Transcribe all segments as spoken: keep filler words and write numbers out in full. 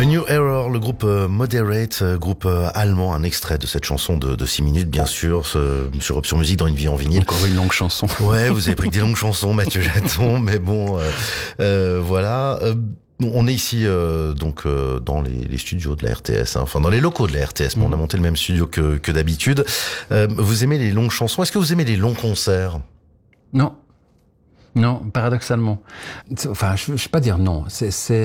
A New Error, le groupe Moderate, groupe allemand, un extrait de cette chanson de, de six minutes, bien sûr, ce, sur Option Musique dans Une vie en vinyle. Encore une longue chanson. Ouais, vous avez pris que des longues chansons, Mathieu Jaton, mais bon, euh, euh, voilà. Euh, On est ici euh, donc euh, dans les, les studios de la R T S, hein, enfin dans les locaux de la R T S, mais on a monté le même studio que, que d'habitude. Euh, vous aimez les longues chansons? Est-ce que vous aimez les longs concerts? Non. Non, paradoxalement. Enfin, je ne vais pas dire non. C'est... c'est...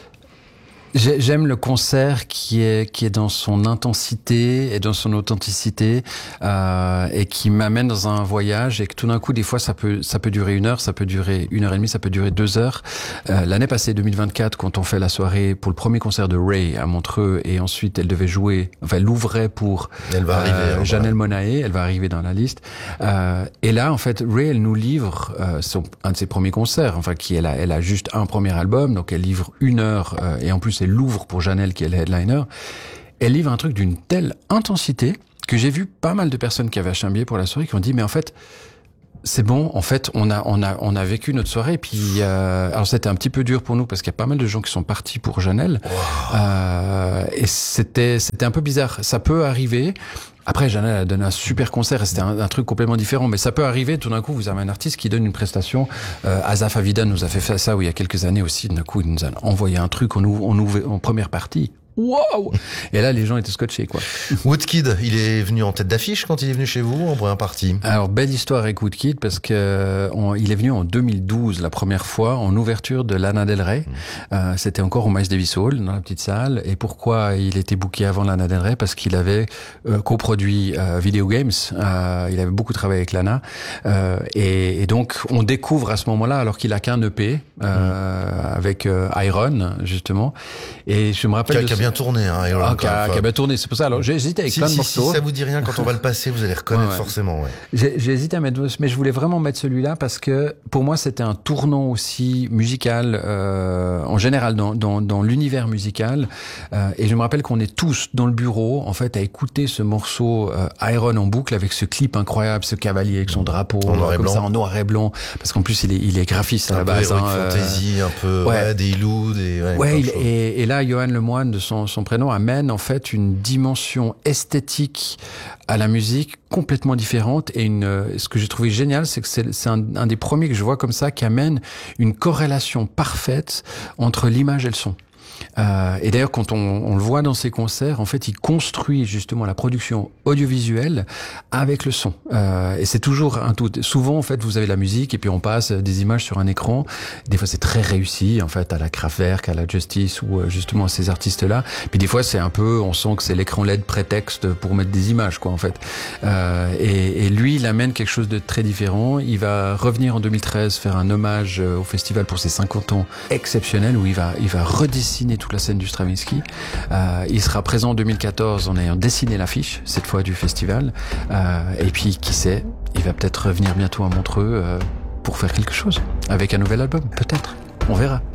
J'aime le concert qui est qui est dans son intensité et dans son authenticité euh, et qui m'amène dans un voyage et que tout d'un coup des fois ça peut ça peut durer une heure, ça peut durer une heure et demie, ça peut durer deux heures. Euh, l'année passée deux mille vingt-quatre, quand on fait la soirée pour le premier concert de Ray à Montreux et ensuite elle devait jouer, enfin elle l'ouvrait pour elle va arriver, euh, hein, Janelle Monáe, elle va arriver dans la liste. Euh, et là en fait Ray elle nous livre euh, son un de ses premiers concerts, enfin qui elle a elle a juste un premier album, donc elle livre une heure euh, et en plus elle l'ouvre pour Janelle qui est le headliner. Elle livre un truc d'une telle intensité que j'ai vu pas mal de personnes qui avaient acheté un billet pour la soirée qui ont dit mais en fait c'est bon, en fait on a on a on a vécu notre soirée et puis euh, alors c'était un petit peu dur pour nous parce qu'il y a pas mal de gens qui sont partis pour Janelle. Wow. Euh, et c'était c'était un peu bizarre. Ça peut arriver. Après, Janelle a donné un super concert et c'était un, un truc complètement différent. Mais ça peut arriver, tout d'un coup, vous avez un artiste qui donne une prestation. Euh, Asaf Avidan nous a fait ça où il y a quelques années aussi. D'un coup, il nous a envoyé un truc en, en, en première partie. Waouh! Et là, les gens étaient scotchés, quoi. Woodkid, il est venu en tête d'affiche quand il est venu chez vous en première partie. Alors, belle histoire avec Woodkid parce que on, il est venu en deux mille douze la première fois en ouverture de Lana Del Rey. Mmh. Euh, c'était encore au Miles Davis Hall dans la petite salle. Et pourquoi il était booké avant Lana Del Rey? Parce qu'il avait euh, coproduit euh, Video Games. Euh, il avait beaucoup travaillé avec Lana. Euh, et, et donc, on découvre à ce moment-là, alors qu'il a qu'un E P euh, mmh. avec euh, Iron justement. Et je me rappelle. Qui a bien tourné, hein, Iron. Ah, qui a, qui a bien tourné, c'est pour ça. Alors, j'ai hésité avec si, plein de si, morceaux. Si ça vous dit rien, quand on va le passer, vous allez reconnaître ouais, ouais. forcément, ouais. J'ai, j'ai hésité à mettre, mais je voulais vraiment mettre celui-là parce que, pour moi, c'était un tournant aussi musical, euh, en général, dans, dans, dans l'univers musical. Euh, et je me rappelle qu'on est tous dans le bureau, en fait, à écouter ce morceau, euh, Iron en boucle avec ce clip incroyable, ce cavalier avec son drapeau, en noir et comme blanc. ça, en noir et blanc. Parce qu'en plus, il est, il est graphiste à un la base. Un peu hein, fantasy, euh, un peu, ouais, ouais des loups, des, ouais. Ouais, il, et, et là, Johan Lemoine, de son, son prénom, amène en fait une dimension esthétique à la musique complètement différente et une ce que j'ai trouvé génial c'est que c'est, c'est un, un des premiers que je vois comme ça qui amène une corrélation parfaite entre l'image et le son. Euh, et d'ailleurs, quand on, on le voit dans ses concerts, en fait, il construit justement la production audiovisuelle avec le son. Euh, et c'est toujours un tout. Souvent, en fait, vous avez la musique et puis on passe des images sur un écran. Des fois, c'est très réussi, en fait, à la Kraftwerk, à la Justice ou justement à ces artistes-là. Puis des fois, c'est un peu, on sent que c'est l'écran L E D prétexte pour mettre des images, quoi, en fait. Euh, et, et lui, il amène quelque chose de très différent. Il va revenir en deux mille treize faire un hommage au festival pour ses cinquante ans exceptionnel où il va, il va redessiner toute la scène du Stravinsky. Euh, il sera présent en deux mille quatorze en ayant dessiné l'affiche, cette fois du festival. Euh, et puis, qui sait, il va peut-être revenir bientôt à Montreux euh, pour faire quelque chose avec un nouvel album, peut-être. On verra.